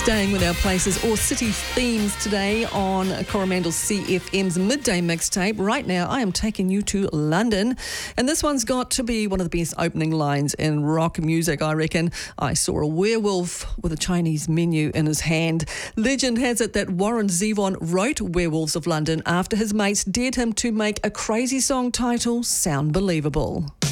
Staying with our places or city themes today on Coromandel CFM's Midday Mixtape. Right now, I am taking you to London, and this one's got to be one of the best opening lines in rock music, I reckon. I saw a werewolf with a Chinese menu in his hand. Legend has it that Warren Zevon wrote Werewolves of London after his mates dared him to make a crazy song title sound believable.